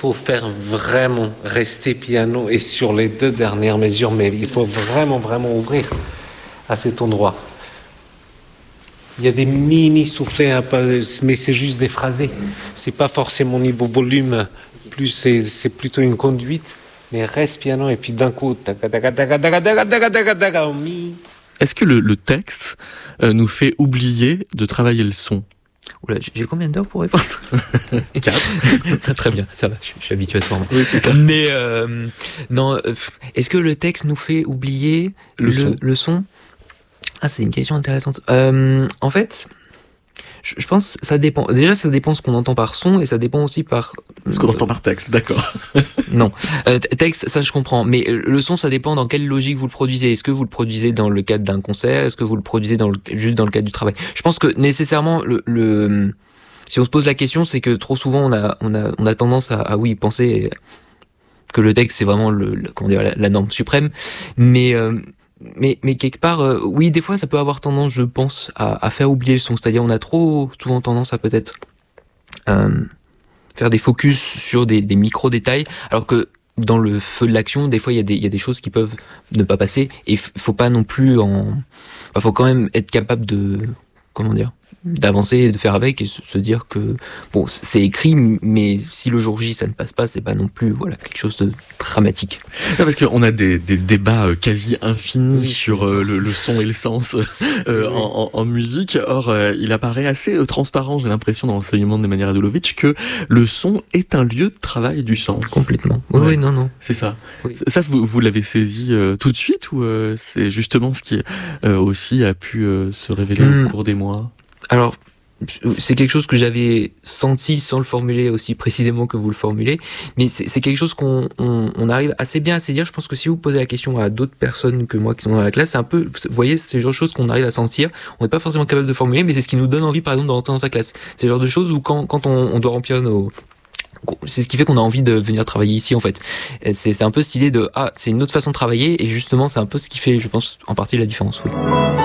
faut faire vraiment rester piano et sur les 2 dernières mesures, mais il faut vraiment ouvrir à cet endroit. Il y a des mini soufflets, mais c'est juste des phrasés. C'est pas forcément niveau volume, plus c'est plutôt une conduite, mais reste piano et puis d'un coup, Est-ce que le texte nous fait oublier de travailler le son ? Oula, j'ai combien d'heures pour répondre ? 4. Très bien, ça va, je suis habitué à ce format. Oui, c'est ça. Mais non, est-ce que le texte nous fait oublier le son ? Ah, c'est une question intéressante. En fait, je pense que ça dépend. Déjà, ça dépend ce qu'on entend par son et ça dépend aussi par... Ce qu'on entend par texte, d'accord. Non, texte, ça je comprends. Mais le son, ça dépend dans quelle logique vous le produisez. Est-ce que vous le produisez dans le cadre d'un concert ? Est-ce que vous le produisez juste dans le cadre du travail ? Je pense que nécessairement, si on se pose la question, c'est que trop souvent, on a tendance à penser que le texte, c'est vraiment la norme suprême. Mais quelque part, oui, des fois, ça peut avoir tendance, je pense, à faire oublier le son. C'est-à-dire, on a trop souvent tendance à peut-être faire des focus sur des micro-détails, alors que dans le feu de l'action, des fois, il y a des choses qui peuvent ne pas passer, et faut pas non plus faut quand même être capable d'avancer et de faire avec et se dire que bon, c'est écrit, mais si le jour J ça ne passe pas, c'est pas non plus quelque chose de dramatique. Non, parce qu'on a des débats quasi infinis sur le son et le sens en musique. Or, il apparaît assez transparent, j'ai l'impression, dans l'enseignement d'Emmanuel Radulovic, que le son est un lieu de travail du sens. Complètement. Oui, non. C'est ça. Oui. Ça, vous l'avez saisi tout de suite, ou c'est justement ce qui aussi a pu se révéler au cours des mois ? Alors, c'est quelque chose que j'avais senti sans le formuler aussi précisément que vous le formulez, mais c'est quelque chose qu'on arrive assez bien à saisir. Je pense que si vous posez la question à d'autres personnes que moi qui sont dans la classe, c'est un peu, vous voyez, c'est le genre de choses qu'on arrive à sentir. On n'est pas forcément capable de formuler, mais c'est ce qui nous donne envie, par exemple, de rentrer dans sa classe. C'est le genre de choses où quand on doit remplir c'est ce qui fait qu'on a envie de venir travailler ici, en fait. C'est un peu cette idée de c'est une autre façon de travailler, et justement, c'est un peu ce qui fait, je pense, en partie la différence, oui.